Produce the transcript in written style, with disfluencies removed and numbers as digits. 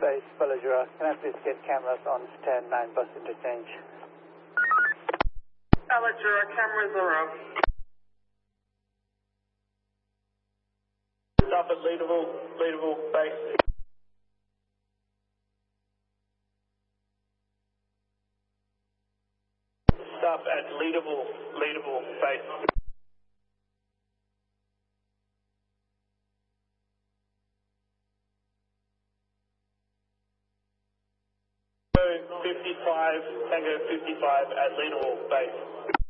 base, Bellagura. Can I please get cameras on 10-9 bus interchange? Bellagura, cameras are up. Stop at Leadville base. Stop at Leadville base. 55, Tango 55 at Leadville base.